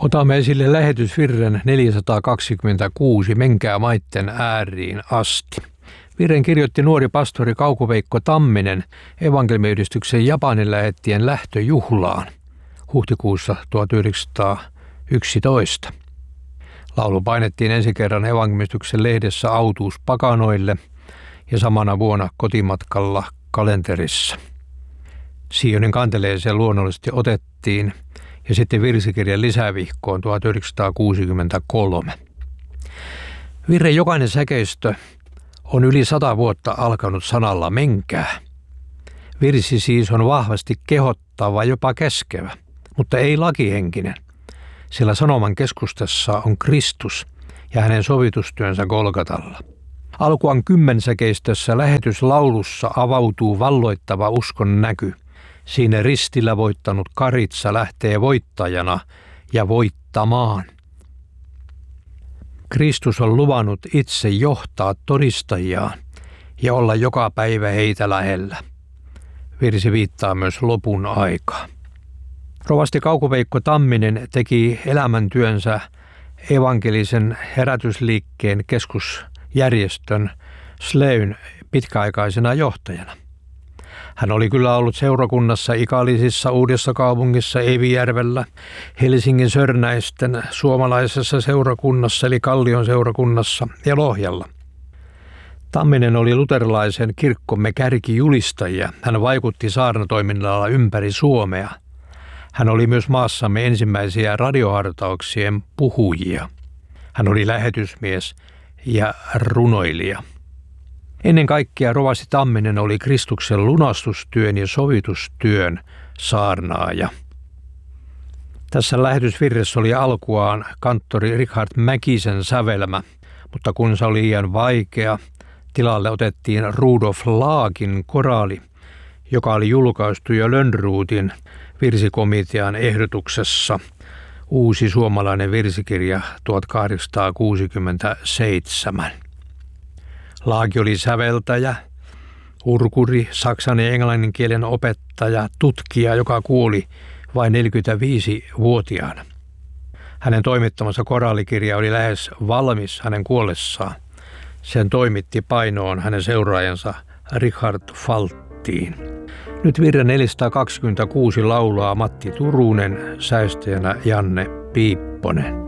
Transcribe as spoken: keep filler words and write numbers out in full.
Otamme esille lähetysvirren neljäsataakaksikymmentäkuusi Menkää maitten ääriin asti. Virren kirjoitti nuori pastori Kauko-Veikko Tamminen evankelmiyhdistyksen Japanin lähettien lähtöjuhlaan huhtikuussa tuhatyhdeksänsataayksitoista. Laulu painettiin ensi kerran evankelmiyhdistyksen lehdessä Autuus pakanoille ja samana vuonna kotimatkalla kalenterissa. Sionin kanteleeseen luonnollisesti otettiin ja sitten virsikirjan lisävihkoon tuhatyhdeksänsataakuusikymmentäkolme. Virren jokainen säkeistö on yli sata vuotta alkanut sanalla menkää. Virsi siis on vahvasti kehottava, jopa käskevä, mutta ei lakihenkinen, sillä sanoman keskustassa on Kristus ja hänen sovitustyönsä Golgatalla. Alkuaan kymmensäkeistössä lähetyslaulussa avautuu valloittava uskon näky. Siinä ristillä voittanut Karitsa lähtee voittajana ja voittamaan. Kristus on luvannut itse johtaa todistajiaan ja olla joka päivä heitä lähellä. Virsi viittaa myös lopun aikaa. Rovasti Kauko-Veikko Tamminen teki elämäntyönsä evankelisen herätysliikkeen keskusjärjestön Sleyn pitkäaikaisena johtajana. Hän oli kyllä ollut seurakunnassa Ikalisissa, Uudessakaupungissa, Eivijärvellä, Helsingin Sörnäisten suomalaisessa seurakunnassa eli Kallion seurakunnassa ja Lohjalla. Tamminen oli luterilaisen kirkkomme kärkijulistajia. Hän vaikutti saarnatoiminnalla ympäri Suomea. Hän oli myös maassamme ensimmäisiä radiohartauksien puhujia. Hän oli lähetysmies ja runoilija. Ennen kaikkea rovasti Tamminen oli Kristuksen lunastustyön ja sovitustyön saarnaaja. Tässä lähetysvirressä oli alkuaan kanttori Richard Mäkisen sävelmä, mutta kun se oli liian vaikea, tilalle otettiin Rudolf Laakin koraali, joka oli julkaistu jo Lönnrotin virsikomitean ehdotuksessa Uusi suomalainen virsikirja tuhatkahdeksansataakuusikymmentäseitsemän. Laaki oli säveltäjä, urkuri, saksan ja englannin kielen opettaja, tutkija, joka kuoli vain neljäkymmentäviisivuotiaana. Hänen toimittamansa koraalikirja oli lähes valmis hänen kuollessaan. Sen toimitti painoon hänen seuraajansa Richard Falttiin. Nyt virren neljäsataakaksikymmentäkuusi laulaa Matti Turunen, säestäjänä Janne Piipponen.